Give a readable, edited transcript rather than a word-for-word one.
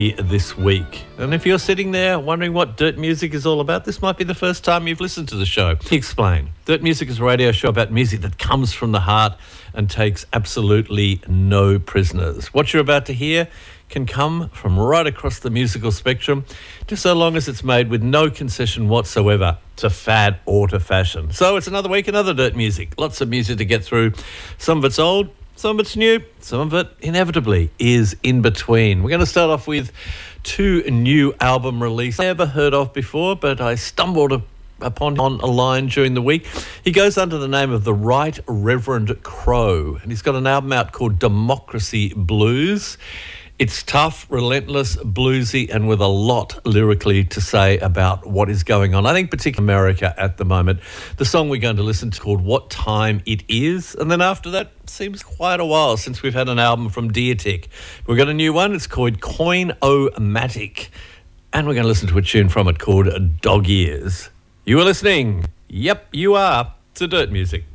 this week. And if you're sitting there wondering what Dirt Music is all about, this might be the first time you've listened to the show. Explain. Dirt Music is a radio show about music that comes from the heart and takes absolutely no prisoners. What you're about to hear can come from right across the musical spectrum, just so long as it's made with no concession whatsoever to fad or to fashion. So it's another week, another Dirt Music. Lots of music to get through. Some of it's old, some of it's new, some of it inevitably is in between. We're going to start off with two new album releases I never heard of before, but I stumbled upon him on a line during the week. He goes under the name of the Right Reverend Crow, and he's got an album out called Democracy Blues. It's tough, relentless, bluesy, and with a lot lyrically to say about what is going on, I think particularly in America at the moment. The song we're going to listen to is called What Time It Is. And then after that, it seems quite a while since we've had an album from Deertick. We've got a new one. It's called Coin-O-Matic. And we're going to listen to a tune from it called Dog Ears. You are listening. Yep, you are, to Dirt Music.